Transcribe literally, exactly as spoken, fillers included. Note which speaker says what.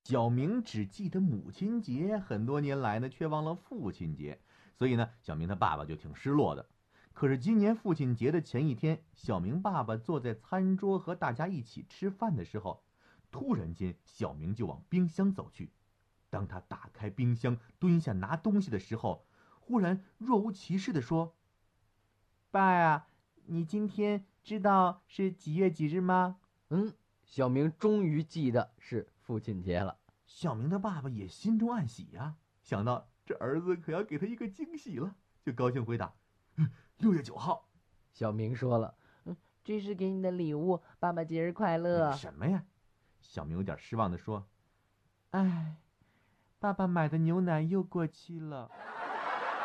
Speaker 1: 小明只记得母亲节，很多年来呢，却忘了父亲节，所以呢，小明他爸爸就挺失落的。可是今年父亲节的前一天，小明爸爸坐在餐桌和大家一起吃饭的时候，突然间，小明就往冰箱走去。当他打开冰箱，蹲下拿东西的时候，忽然若无其事地说：“爸呀，你今天知道是几月几日吗？”
Speaker 2: 嗯，小明终于记得是父亲节了。
Speaker 1: 小明的爸爸也心中暗喜呀，想到这儿子可要给他一个惊喜了，就高兴回答：“六月九号。”
Speaker 2: 小明说了：“嗯，这是给你的礼物，爸爸节日快乐。”
Speaker 1: 什么呀？小明有点失望地说：“哎，爸爸买的牛奶又过期了。”